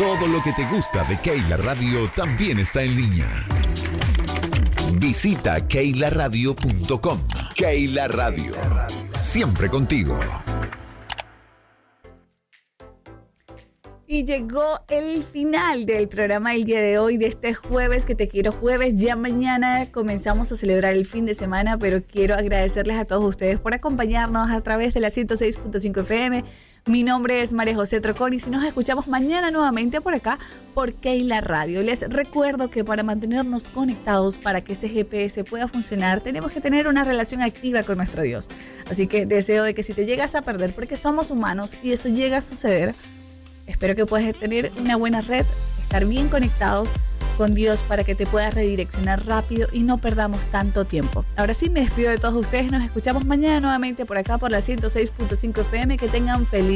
Todo lo que te gusta de Keila Radio también está en línea. Visita keilaradio.com. Keila Radio. Siempre contigo. Y llegó el final del programa del día de hoy, de este jueves, que te quiero jueves. Ya mañana comenzamos a celebrar el fin de semana, pero quiero agradecerles a todos ustedes por acompañarnos a través de la 106.5 FM. Mi nombre es María José Trocón y si nos escuchamos mañana nuevamente por acá, por Keila Radio. Les recuerdo que para mantenernos conectados, para que ese GPS pueda funcionar, tenemos que tener una relación activa con nuestro Dios. Así que deseo de que si te llegas a perder, porque somos humanos y eso llega a suceder, espero que puedas tener una buena red, estar bien conectados con Dios para que te puedas redireccionar rápido y no perdamos tanto tiempo. Ahora sí, me despido de todos ustedes. Nos escuchamos mañana nuevamente por acá por la 106.5 FM. Que tengan feliz